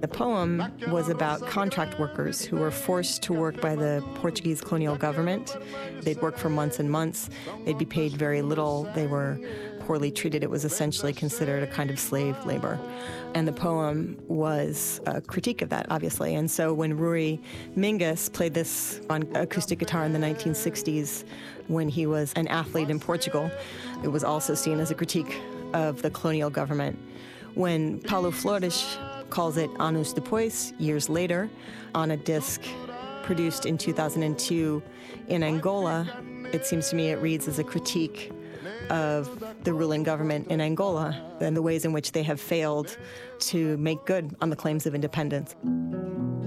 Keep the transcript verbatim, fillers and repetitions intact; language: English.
poem was about contract workers who were forced to work by the Portuguese colonial government. They'd work for months and months. They'd be paid very little. They were poorly treated. It was essentially considered a kind of slave labor. And the poem was a critique of that, obviously. And so when Rui Mingus played this on acoustic guitar in the nineteen sixties, when he was an athlete in Portugal, it was also seen as a critique of the colonial government. When Paulo Flores calls it Anos Depois, years later, on a disc produced in two thousand two in Angola, it seems to me it reads as a critique of the ruling government in Angola and the ways in which they have failed to make good on the claims of independence.